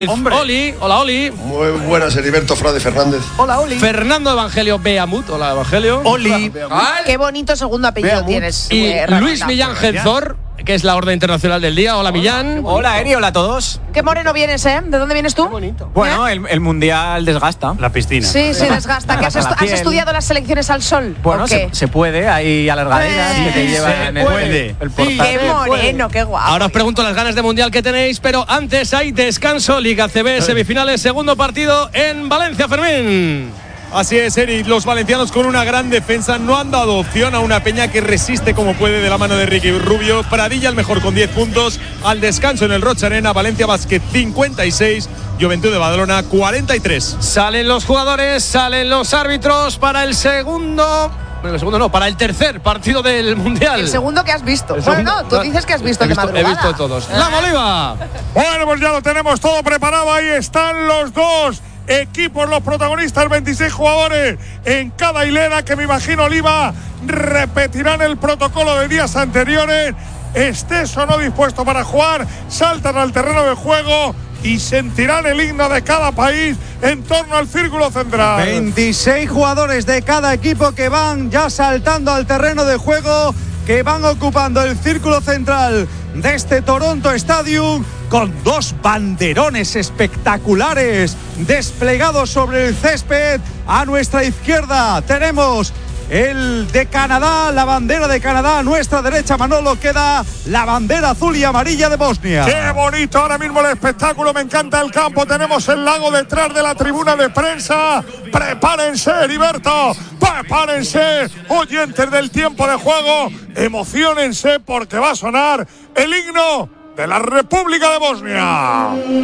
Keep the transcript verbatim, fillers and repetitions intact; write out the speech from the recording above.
Hombre. Oli, hola Oli. Muy buenas, Heriberto Frade Fernández. Hola Oli. Fernando Evangelio Beamut, hola Evangelio. Oli. Qué bonito segundo apellido Beamut. tienes. Y eh, Luis Ramonda. Millán Genzor, que es la Orden Internacional del Día. Hola, hola Millán. Hola Eri, hola a todos. Qué moreno vienes, ¿eh? ¿De dónde vienes tú? Bueno, el, el mundial desgasta. La piscina. Sí, sí, desgasta. ¿Que has, Pasa la estu- has piel. estudiado las selecciones al sol? Bueno, ¿O qué? se, se puede, hay alargaderas Eh, que te sí, llevan se en el, puede. el Sí. portal. Qué moreno, qué guapo. Ahora os pregunto las ganas de mundial que tenéis, pero antes hay descanso. Liga C B, semifinales, segundo partido en Valencia, Fermín. Así es, Eri. Los valencianos con una gran defensa no han dado opción a una Peña que resiste como puede de la mano de Ricky Rubio. Pradilla el mejor con diez puntos. Al descanso en el Rocha Arena, Valencia Basket cincuenta y seis, Juventud de Badalona cuarenta y tres. Salen los jugadores, salen los árbitros para el segundo. Bueno, el segundo no, para el tercer partido del mundial. El segundo que has visto. El Bueno, segundo- no, tú dices que has visto he de visto, he madrugada. visto todos. ¡La Oliva! Bueno, pues ya lo tenemos todo preparado. Ahí están los dos equipos, los protagonistas, veintiséis jugadores en cada hilera, que me imagino, Oliva, repetirán el protocolo de días anteriores. Estés o no dispuesto para jugar, saltan al terreno de juego y sentirán el himno de cada país en torno al círculo central. veintiséis jugadores de cada equipo que van ya saltando al terreno de juego, que van ocupando el círculo central de este Toronto Stadium, con dos banderones espectaculares desplegados sobre el césped. A nuestra izquierda tenemos el de Canadá, la bandera de Canadá. A nuestra derecha, Manolo, queda la bandera azul y amarilla de Bosnia. ¡Qué bonito ahora mismo el espectáculo! Me encanta el campo. Tenemos el lago detrás de la tribuna de prensa. Prepárense, Heriberto. Prepárense, oyentes del tiempo de juego. Emociónense porque va a sonar el himno de la República de Bosnia.